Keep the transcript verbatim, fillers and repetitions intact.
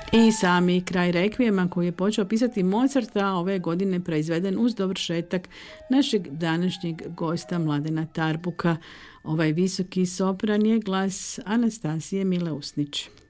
I sami kraj rekvijema koji je počeo pisati Mozarta ove godine proizveden uz dovršetak našeg današnjeg gosta Mladena Tarbuka. Ovaj visoki sopran je glas Anastasije Mileusnić.